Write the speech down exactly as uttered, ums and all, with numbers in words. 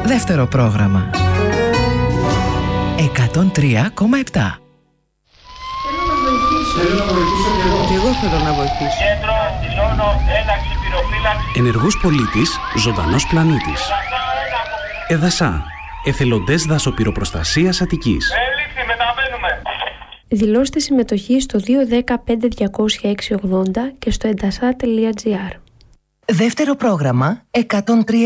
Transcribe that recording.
Δεύτερο πρόγραμμα. εκατόν τρία κόμμα επτά. Θέλω να βοηθήσω και εγώ. Και εγώ θέλω να βοηθήσω. Κέντρο, δηλώνω, έναξη πυροφύλαξη. Ενεργός πολίτης, ζωντανός πλανήτης. ΕΔΑΣΑ, εθελοντές δασοπυροπροστασίας Αττικής. Έληξη, μεταβαίνουμε. Δηλώστε συμμετοχή στο δύο ένα πέντε διακόσια έξι ογδόντα και στο εντασά τελεία τζι άρ. Δεύτερο πρόγραμμα εκατόν τρία